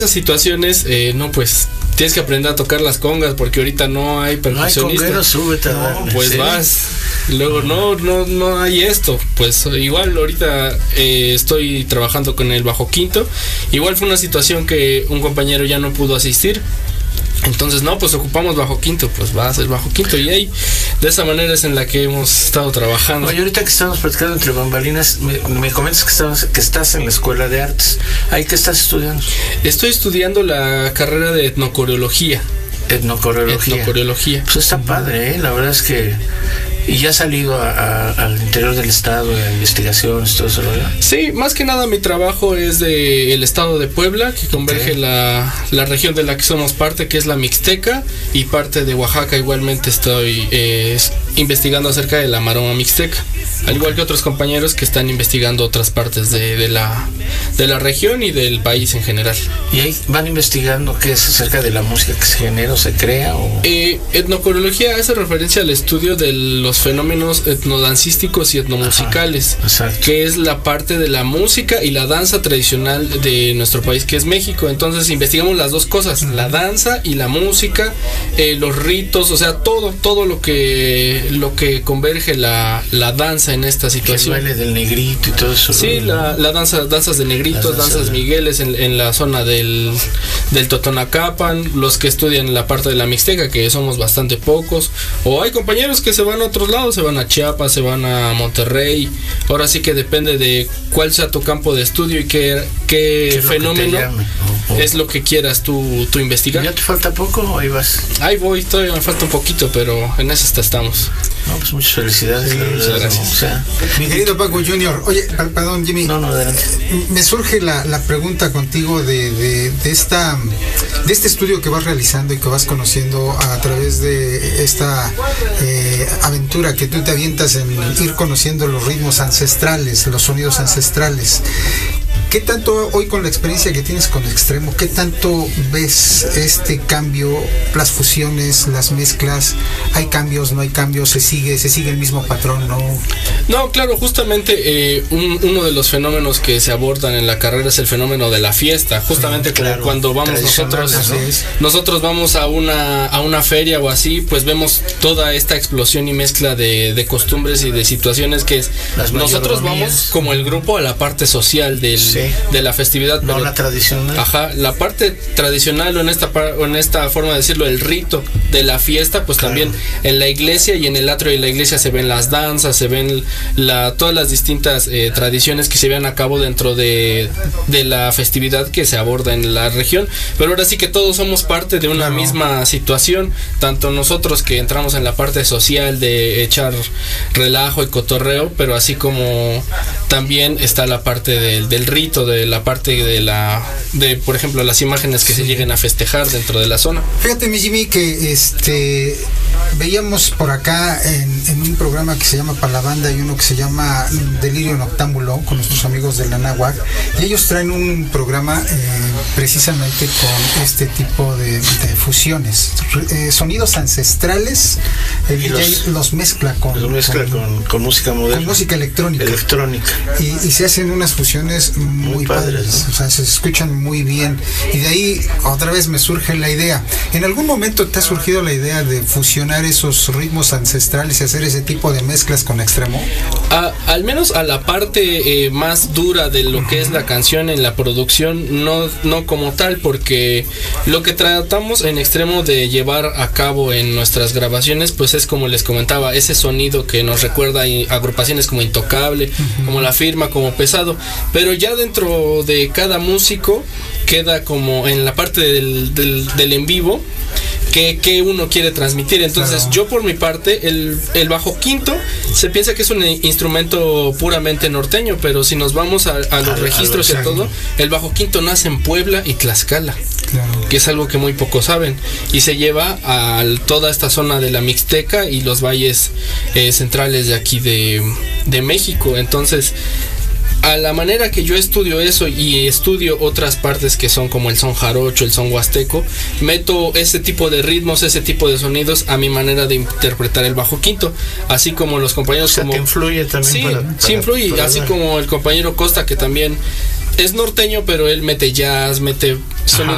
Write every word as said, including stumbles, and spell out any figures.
situaciones, eh, no, pues tienes que aprender a tocar las congas porque ahorita no hay percusionista. No hay conguero, súbete a darle. Pues ¿Sí? vas. Luego no, no, no hay esto. Pues igual ahorita eh, estoy trabajando con el bajo quinto. Igual fue una situación que un compañero ya no pudo asistir. Entonces, no, pues ocupamos bajo quinto, pues va a ser bajo quinto. Y ahí, de esa manera es en la que hemos estado trabajando. Oye, ahorita que estamos platicando entre bambalinas, me, me comentas que, estamos, que estás en la Escuela de Artes. ¿Ahí qué estás estudiando? Estoy estudiando la carrera de etnocoreología. Etnocoreología. Etnocoreología. Pues está padre, ¿eh? La verdad es que... ¿Y ya has salido a, a, al interior del estado, a investigaciones, todo eso, ¿verdad? Sí, más que nada mi trabajo es de el estado de Puebla, que converge okay. la, la región de la que somos parte, que es la Mixteca, y parte de Oaxaca. Igualmente estoy eh, investigando acerca de la maroma mixteca, al okay. igual que otros compañeros que están investigando otras partes de, de, la, de la región y del país en general. ¿Y ahí van investigando qué es acerca de la música que se genera o se crea? O... Eh, etnocoreología hace referencia al estudio de los fenómenos etnodancísticos y etnomusicales, Ajá, que es la parte de la música y la danza tradicional de nuestro país, que es México. Entonces investigamos las dos cosas, la danza y la música, eh, los ritos, o sea, todo, todo lo que lo que converge la, la danza en esta situación. El baile del negrito y todo eso. Sí, la, la danza, danzas de negritos, danzas, danzas de... migueles en, en la zona del, del Totonacapan, los que estudian la parte de la Mixteca, que somos bastante pocos, o hay compañeros que se van a otros lados, se van a Chiapas, se van a Monterrey. Ahora sí que depende de cuál sea tu campo de estudio y qué, qué, ¿Qué fenómeno oh, oh. es lo que quieras tú, tú investigar. ¿Ya te falta poco o ahí vas? Ahí voy, todavía me falta un poquito, pero en eso hasta estamos. No, pues muchas felicidades. Sí, la muchas verdad, gracias. No, o sea, mi querido Paco Junior, oye, perdón Jimmy. No, no, adelante. Me surge la, la pregunta contigo de, de, de esta de este estudio que vas realizando y que vas conociendo a través de esta eh, aventura que tú te avientas en ir conociendo los ritmos ancestrales, los sonidos ancestrales. ¿Qué tanto hoy con la experiencia que tienes con Extremo, qué tanto ves este cambio, las fusiones, las mezclas? ¿Hay cambios, no hay cambios? ¿Se sigue, se sigue el mismo patrón, no? No, claro, justamente eh, un, uno de los fenómenos que se abordan en la carrera es el fenómeno de la fiesta. Justamente sí, claro, cuando vamos nosotros, ¿no? nosotros vamos a una, a una feria o así, pues vemos toda esta explosión y mezcla de, de costumbres y de situaciones que es, nosotros vamos como el grupo a la parte social del... Sí. de la festividad, no pero, la tradicional. Ajá, la parte tradicional o en esta o en esta forma de decirlo, el rito de la fiesta, pues claro. también en la iglesia y en el atrio de la iglesia se ven las danzas, se ven la todas las distintas eh, tradiciones que se llevan a cabo dentro de, de la festividad que se aborda en la región, pero ahora sí que todos somos parte de una claro. misma situación, tanto nosotros que entramos en la parte social de echar relajo y cotorreo, pero así como también está la parte del, del rito, de la parte de la de por ejemplo las imágenes que sí. se lleguen a festejar dentro de la zona. Fíjate mi Jimmy que este veíamos por acá en, en un programa que se llama Para la Banda y uno que se llama Delirio Noctámbulo con nuestros amigos de la Náhuac, y ellos traen un programa eh, precisamente con este tipo de, de fusiones, eh, sonidos ancestrales, el D J los, los mezcla con los mezcla con, con, con música moderna, con música electrónica electrónica y, y se hacen unas fusiones muy, muy padres, padres ¿no? O sea, se escuchan muy bien, y de ahí otra vez me surge la idea. ¿En algún momento te ha surgido la idea de fusionar esos ritmos ancestrales y hacer ese tipo de mezclas con Extremo? A, al menos a la parte eh, más dura de lo que es la canción en la producción, no, no como tal, porque lo que tratamos en Extremo de llevar a cabo en nuestras grabaciones, pues es como les comentaba, ese sonido que nos recuerda a agrupaciones como Intocable, uh-huh. como La Firma, como Pesado, pero ya dentro de cada músico queda como en la parte del, del, del en vivo que, que uno quiere transmitir. Entonces claro. yo por mi parte el, el bajo quinto se piensa que es un instrumento puramente norteño, pero si nos vamos a, a los a, registros a y a todo, el bajo quinto nace en Puebla y Tlaxcala, claro. que es algo que muy pocos saben, y se lleva a toda esta zona de la Mixteca y los valles eh, centrales de aquí de, de México. Entonces a la manera que yo estudio eso y estudio otras partes que son como el son jarocho, el son huasteco, meto ese tipo de ritmos, ese tipo de sonidos a mi manera de interpretar el bajo quinto, así como los compañeros, o sea, como que influye también. Sí, para, para, sí influye, para así dar. Como el compañero Costa, que también es norteño, pero él mete jazz, mete sonidos